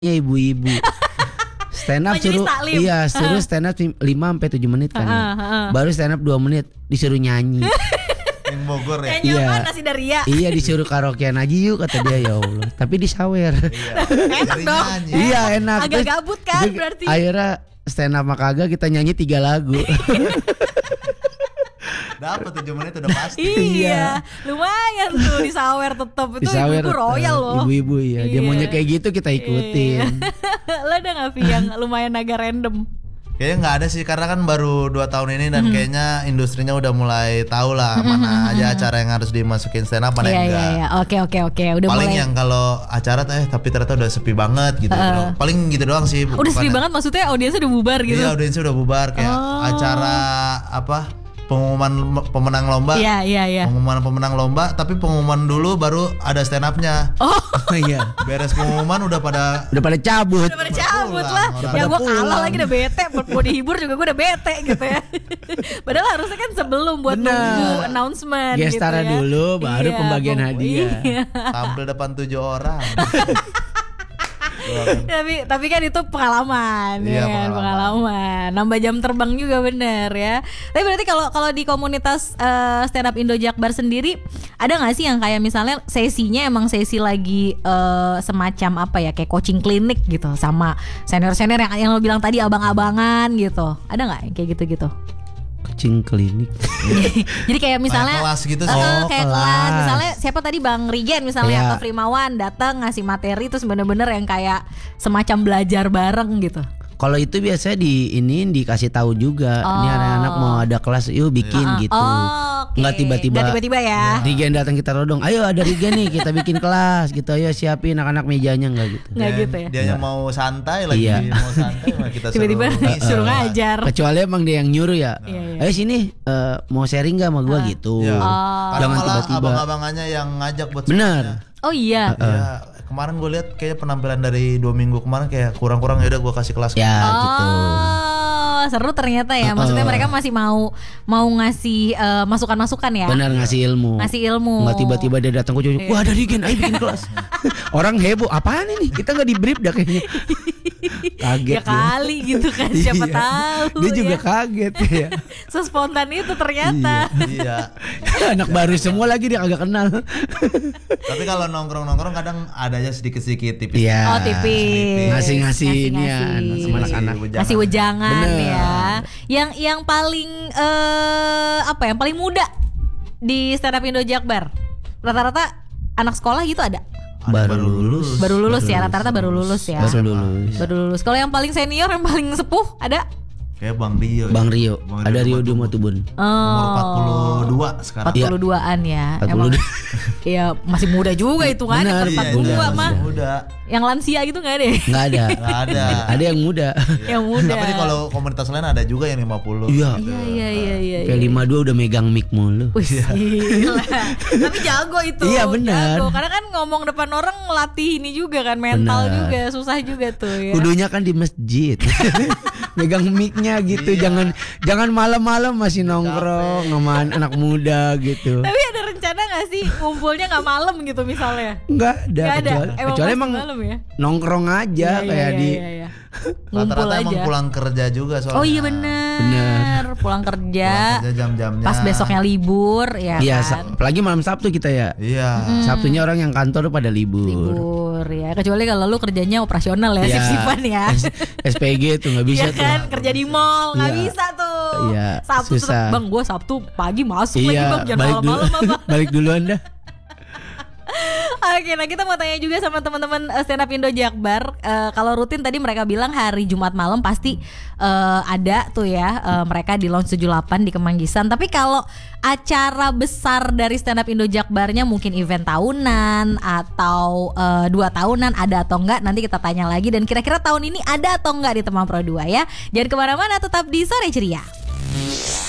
Ya ibu-ibu. Stand up Majelis suruh taklim. suruh stand up 5 sampai 7 menit kan. Baru stand up 2 menit disuruh nyanyi. Yang Bogor ya. Kayaknya Iya. apa nasi daria. Iya disuruh karaokean aja yuk kata dia, ya Allah. Tapi disawer. Enak Jadi dong. nyanyi. Iya enak. Agak Terus gabut kan itu berarti. Akhirnya stand up sama kagak kita nyanyi 3 lagu. Dapat 7 menit udah pasti. Iya, lumayan tuh disawer tetep. Itu Disawer, ibu royal loh. Ibu-ibu ya. Dia Iya. maunya kayak gitu kita ikutin. Lo ada gak Vi yang lumayan agak random? Kayaknya nggak ada sih karena kan baru 2 tahun ini dan kayaknya industrinya udah mulai tahu lah mana aja acara yang harus dimasukin stand up mana yang enggak. Iya. Oke. Udah Paling mulai. yang kalau acara tapi ternyata udah sepi banget gitu. Paling gitu doang sih. Udah sepi banget maksudnya audiensnya udah bubar gitu. Iya audiensnya udah bubar kayak acara pengumuman pemenang lomba. Iya. Pengumuman pemenang lomba tapi pengumuman dulu baru ada stand up-nya. Oh, Iya. Beres pengumuman udah pada cabut. udah pada cabut lah. Udah Ya pada gue kalah pulang. lagi udah bete. Mau dihibur juga gue udah bete gitu ya. Padahal harusnya kan sebelum buat Bener. nunggu announcement Gestara gitu ya. dulu, baru Iya, pembagian hadiah. Iya. tampil depan 7 orang. Tapi kan itu pengalaman, Iya, ya kan? Pengalaman. Nambah jam terbang juga bener ya. Tapi berarti kalau di komunitas stand up Indo Jakbar sendiri ada nggak sih yang kayak misalnya sesinya emang sesi lagi semacam apa ya kayak coaching klinik gitu sama senior yang lo bilang tadi abang-abangan gitu. Ada nggak yang kayak gitu-gitu? Kucing klinik. Jadi kayak misalnya Kayak kelas gitu sih. kayak kelas. kelas. Misalnya siapa tadi Bang Rigen misalnya Iya. atau Frimawan datang ngasih materi terus bener-bener yang kayak semacam belajar bareng gitu. Kalau itu biasanya dikasih tahu juga. Ini anak-anak mau ada kelas, yuk bikin gitu. Oke. Nggak tiba-tiba. Nggak tiba-tiba ya. Rigen datang kita rodong, ayo ada Rigen nih kita bikin kelas gitu. Ayo siapin anak-anak mejanya nggak gitu. Nggak gitu ya. Dia yang mau santai lagi, Iya. mau santai malah kita Tiba-tiba suruh ngajar. Kecuali emang dia yang nyuruh ya. Iya. Ayo sini mau sharing nggak sama gua gitu. Ya. Oh. Kadang Jangan malah tiba-tiba. abang-abangannya yang ngajak buat Benar. Oh iya. Iya, kemarin gue lihat kayaknya penampilan dari 2 minggu kemarin kayak kurang-kurang ya udah gue kasih kelas. Ya gitu. Oh, seru ternyata ya. Maksudnya mereka masih mau ngasih masukan-masukan ya. Benar ngasih ilmu. Ngasih ilmu. Nggak tiba-tiba dia datang ke ujung, wah ada Rigen, ayo bikin kelas. Orang heboh, apaan ini? Kita nggak di brief dah kayaknya. Kaget Ya kali gitu kan. Siapa Iya. tahu. Dia juga ya. kaget ya. Sespontan itu ternyata. Iya. Anak baru semua lagi dia kagak kenal. Tapi kalau nongkrong-nongkrong kadang ada aja sedikit-sedikit tipis. Iya. Oh tipis. Ngasih-ngasih ini ya Ngasih-ngasih. sama anak-anak. Ngasih wejangan Bener. ya. Yang paling apa yang paling muda di stand up Indo Jakbar? Rata-rata anak sekolah gitu ada? Baru lulus. Baru lulus ya, rata-rata baru lulus ya. Baru lulus. Baru lulus. Kalau yang paling senior, yang paling sepuh ada? Kayak Bang Rio. Bang Rio, Bang ada Rio Rio Dumatubun. Umur Oh, 42 sekarang. 42-an ya. 42. Emang ya masih muda juga itu kan. Benar, 42 iya, mah. Muda. Yang lansia gitu enggak deh. Nggak ada. Nggak ada. Ada yang muda. Yang muda. Tapi kalau komunitas lain ada juga yang 50. Iya. Iya. Kayak 52 udah megang mic mulu. Wih, gila. Tapi jago itu. Iya, benar. Jago. Karena kan ngomong depan orang ngelatih ini juga kan, mental Benar. juga, susah juga tuh ya. Kudunya kan di masjid. Megang mic-nya gitu. Jangan malam-malam masih nongkrong sama anak muda gitu. Tapi ada rencana gak sih ngumpulnya gak malam gitu misalnya? Enggak ada. Gak ada. Kecuali pasti emang malam ya. nongkrong aja kayak di Iya. Ngumpul Rata-rata emang aja. pulang kerja juga soalnya. Oh iya bener. Pulang kerja. Pulang kerja jam-jamnya. Pas besoknya libur ya Iya, kan. apalagi malam Sabtu kita ya. Iya. Sabtunya orang yang kantor pada libur. Libur ya. Kecuali kalau lu kerjanya operasional ya, Iya. sip-sipan ya. SPG tuh nggak bisa Iya kan, tuh. kerja di mall nggak Iya. bisa tuh. Iya, Sabtu susah. tetep, Bang, gua Sabtu pagi masuk lagi Iya, Bang, jangan balik dulu. malam-malam apa. Balik duluan dah. Oke, nah kita mau tanya juga sama teman-teman stand up Indo Jakbar. Kalau rutin tadi mereka bilang hari Jumat malam pasti ada tuh ya mereka di Lounge 78 di Kemanggisan. Tapi kalau acara besar dari stand up Indo Jakbarnya mungkin event tahunan atau 2 tahunan ada atau enggak, nanti kita tanya lagi. Dan kira-kira tahun ini ada atau enggak di Teman Pro 2 ya. Jangan kemana-mana, tetap di Sore Ceria.